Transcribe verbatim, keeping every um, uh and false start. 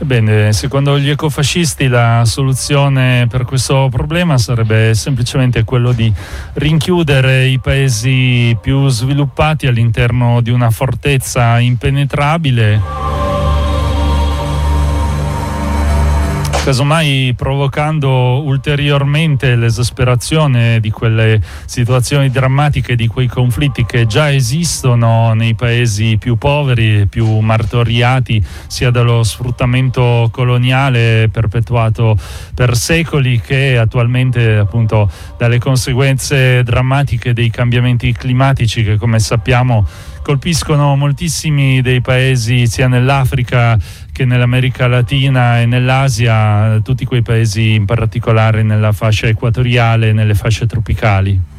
Bene, secondo gli ecofascisti la soluzione per questo problema sarebbe semplicemente quello di rinchiudere i paesi più sviluppati all'interno di una fortezza impenetrabile, casomai provocando ulteriormente l'esasperazione di quelle situazioni drammatiche, di quei conflitti che già esistono nei paesi più poveri e più martoriati sia dallo sfruttamento coloniale perpetuato per secoli che attualmente appunto dalle conseguenze drammatiche dei cambiamenti climatici che, come sappiamo, colpiscono moltissimi dei paesi sia nell'Africa che nell'America Latina e nell'Asia, tutti quei paesi in particolare nella fascia equatoriale e nelle fasce tropicali.